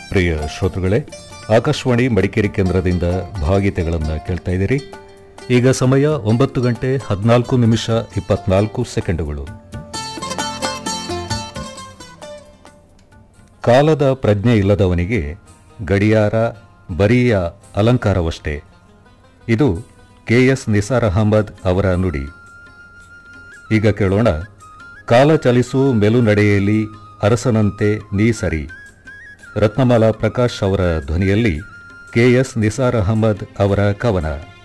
ಪ್ರಿಯ ಶ್ರೋತೃಗಳೇ, ಆಕಾಶವಾಣಿ ಮಡಿಕೇರಿ ಕೇಂದ್ರದಿಂದ ಭಾವಗೀತೆಗಳನ್ನು ಕೇಳ್ತಾ ಇದ್ದೀರಿ. ಈಗ ಸಮಯ 9:14 ಕಾಲದ ಪ್ರಜ್ಞೆ ಇಲ್ಲದವನಿಗೆ ಗಡಿಯಾರ ಬರಿಯ ಅಲಂಕಾರವಷ್ಟೇ. ಇದು ಕೆ.ಎಸ್. ನಿಸಾರ್ ಅಹಮದ್ ಅವರ ನುಡಿ. ಈಗ ಕೇಳೋಣ, ಕಾಲ ಚಲಿಸು ಮೆಲುನಡೆಯಲ್ಲಿ ಅರಸನಂತೆ ನೀ ಸರಿ. ರತ್ನಮಾಲಾ ಪ್ರಕಾಶ್ ಅವರ ಧ್ವನಿಯಲ್ಲಿ ಕೆ.ಎಸ್. ನಿಸಾರ್ ಅಹಮದ್ ಅವರ ಕವನ.